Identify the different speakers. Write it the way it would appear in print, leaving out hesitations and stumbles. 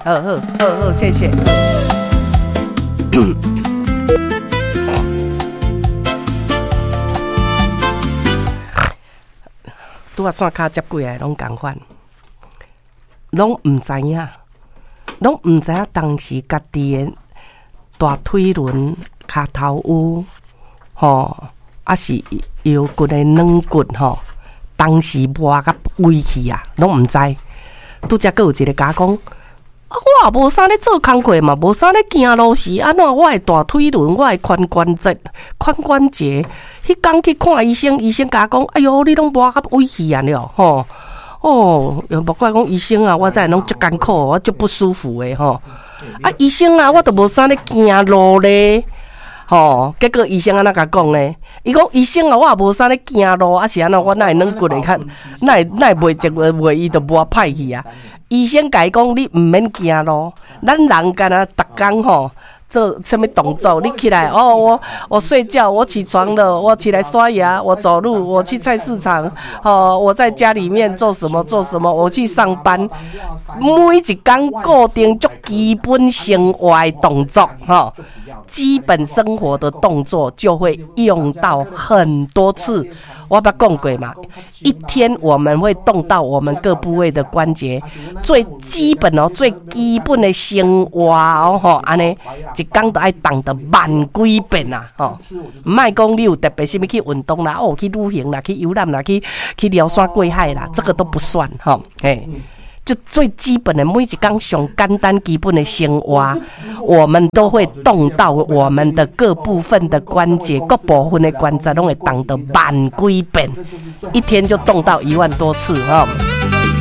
Speaker 1: 好，谢谢。拄啊线骹接过来拢共款，拢毋知影，当时家己的大腿轮、骹头有吼，啊是腰骨的软骨吼，当时磨甲歪去啊，拢毋知。拄则佫有一个甲讲。我也无啥咧做工课嘛，无啥咧行路时，安怎我的大腿轮、我的髋关节，迄天去看医生，医生甲我讲，哎哟，你拢磨甲歪去啊了，吼，哦，又莫怪讲医生啊，我真拢足艰苦，我足不舒服的吼。啊，医生啊，我都无啥咧行路咧，吼，结果医生安怎甲讲咧？伊讲医生啊，我也无啥咧行路，啊是安怎我哪会软骨会较，哪会袂直袂伊就磨歹去啊？医生甲伊讲，你毋免行路，咱人干那逐工吼做什么动作？你起来哦，我睡觉，我起床了，我起来刷牙，我走路，我去菜市场，我在家里面做什么，我去上班，每一工固定足基本生活的动作基本生活的动作就会用到很多次。我捌讲过嘛，一天我们会动到我们各部位的关节，最基本的生活安尼一天都爱动到万几遍啊唔卖讲你有特别什么去运动啦，去旅行啦，去游览啦，去撩山过海啦，这个都不算就最基本的每一天上简单基本的生活，我们都会动到我们的各部分的关节，各部分的关节都会动到万几遍，一天就动到1万多次